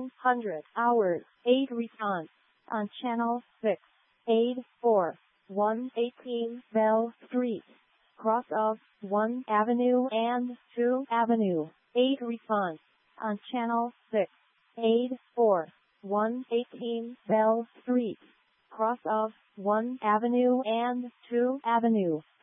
100 hours, 8 response. On channel 6, aid 4, 118 Bell Street, cross of 1 Avenue and 2 Avenue, 8 response. On channel 6, aid 4, 118 Bell Street, cross of 1 Avenue and 2 Avenue.